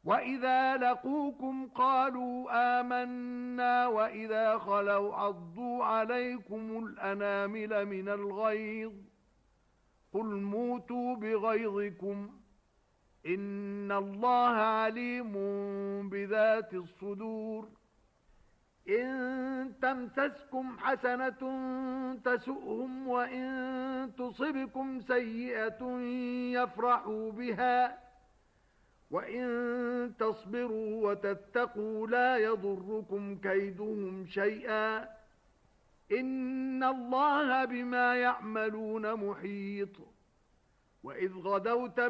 وَإِذَا لَقُوكُمْ قَالُوا آمَنَّا وَإِذَا خَلَوْا عَضُّوا عَلَيْكُمُ الْأَنَامِلَ مِنَ الْغَيْظِ قُلْ مُوتُوا بِغَيْظِكُمْ إِنَّ اللَّهَ عَلِيمٌ بِذَاتِ الصُّدُورِ إِن تَمْسَسْكُمْ حَسَنَةٌ تَسُؤْهُمْ وَإِن تُصِبْكُمْ سَيِّئَةٌ يَفْرَحُوا بِهَا وَإِن تَصْبِرُوا وَتَتَّقُوا لَا يَضُرُّكُمْ كَيْدُهُمْ شَيْئًا إِنَّ اللَّهَ بِمَا يَعْمَلُونَ مُحِيطٌ وَإِذْ غَدَوْتَ